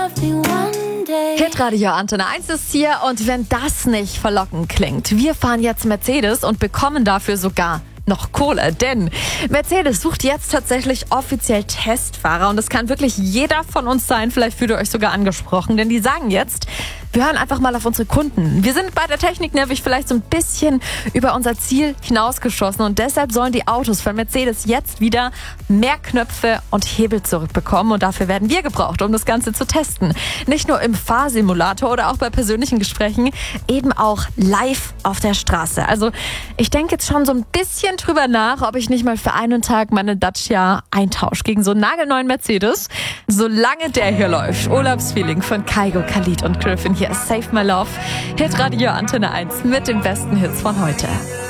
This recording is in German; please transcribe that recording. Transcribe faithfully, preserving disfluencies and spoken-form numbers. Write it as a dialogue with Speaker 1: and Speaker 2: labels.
Speaker 1: Hitradio Antenne eins ist hier und wenn das nicht verlockend klingt, wir fahren jetzt Mercedes und bekommen dafür sogar noch Kohle, denn Mercedes sucht jetzt tatsächlich offiziell Testfahrer und das kann wirklich jeder von uns sein, vielleicht fühlt ihr euch sogar angesprochen, denn die sagen jetzt, wir hören einfach mal auf unsere Kunden. Wir sind bei der Technik nämlich vielleicht so ein bisschen über unser Ziel hinausgeschossen und deshalb sollen die Autos von Mercedes jetzt wieder mehr Knöpfe und Hebel zurückbekommen und dafür werden wir gebraucht, um das Ganze zu testen. Nicht nur im Fahrsimulator oder auch bei persönlichen Gesprächen, eben auch live auf der Straße. Also ich denke jetzt schon so ein bisschen drüber nach, ob ich nicht mal für einen Tag meine Dacia eintausche gegen so einen nagelneuen Mercedes. Solange der hier läuft. Urlaubsfeeling von Kygo, Khalid und Griffin. Hier ist Save My Love. Hitradio Antenne eins mit den besten Hits von heute.